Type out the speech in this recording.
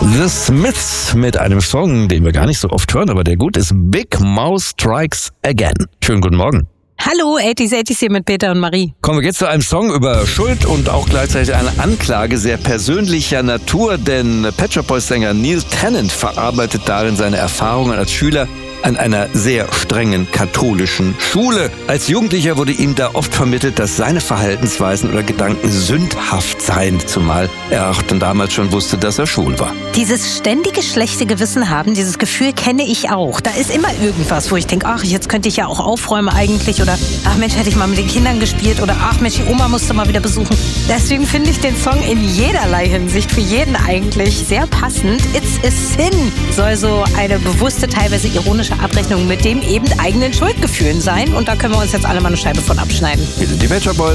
The Smiths mit einem Song, den wir gar nicht so oft hören, aber der gut ist. Big Mouth Strikes Again. Schönen guten Morgen. Hallo, 80s hier mit Peter und Marie. Kommen wir jetzt zu einem Song über Schuld und auch gleichzeitig eine Anklage sehr persönlicher Natur, denn Pet Shop Boys Sänger Neil Tennant verarbeitet darin seine Erfahrungen als Schüler an einer sehr strengen katholischen Schule. Als Jugendlicher wurde ihm da oft vermittelt, dass seine Verhaltensweisen oder Gedanken sündhaft seien, zumal er auch dann damals schon wusste, dass er schwul war. Dieses ständige schlechte Gewissen haben, dieses Gefühl kenne ich auch. Da ist immer irgendwas, wo ich denke, ach, jetzt könnte ich ja auch aufräumen eigentlich, oder ach Mensch, hätte ich mal mit den Kindern gespielt, oder ach Mensch, die Oma musste mal wieder besuchen. Deswegen finde ich den Song in jederlei Hinsicht für jeden eigentlich sehr passend. It's a Sin soll so eine bewusste, teilweise ironische Abrechnung mit dem eben eigenen Schuldgefühlen sein. Und da können wir uns jetzt alle mal eine Scheibe von abschneiden. Wir sind die Pet Shop Boys.